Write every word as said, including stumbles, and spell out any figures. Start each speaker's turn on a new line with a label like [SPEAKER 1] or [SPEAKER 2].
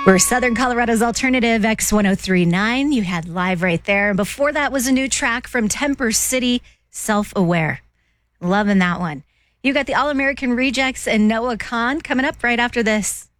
[SPEAKER 1] We're Southern Colorado's alternative X ten thirty-nine. You had Live right there. And before that was a new track from Temper City, Self-Aware. Loving that one. You got the All-American Rejects and Noah Kahan coming up right after this.